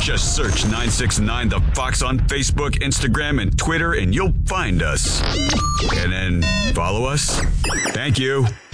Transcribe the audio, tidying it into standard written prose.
Just search 969 The Fox on Facebook, Instagram, and Twitter, and you'll find us. And then follow us. Thank you.